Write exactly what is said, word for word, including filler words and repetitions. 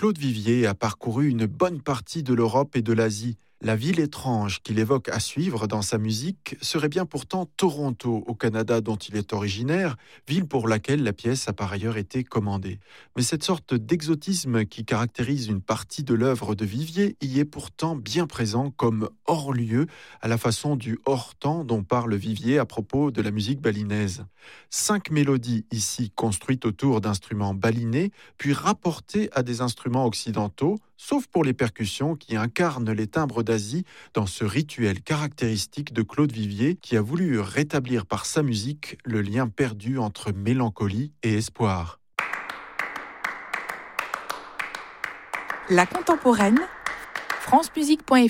Claude Vivier a parcouru une bonne partie de l'Europe et de l'Asie. La ville étrange qu'il évoque à suivre dans sa musique serait bien pourtant Toronto, au Canada, dont il est originaire, ville pour laquelle la pièce a par ailleurs été commandée. Mais cette sorte d'exotisme qui caractérise une partie de l'œuvre de Vivier y est pourtant bien présent comme hors-lieu, à la façon du hors-temps dont parle Vivier à propos de la musique balinaise. Cinq mélodies ici construites autour d'instruments balinés, puis rapportées à des instruments occidentaux, sauf pour les percussions qui incarnent les timbres d'Asie dans ce rituel caractéristique de Claude Vivier qui a voulu rétablir par sa musique le lien perdu entre mélancolie et espoir. La contemporaine, francemusique point f r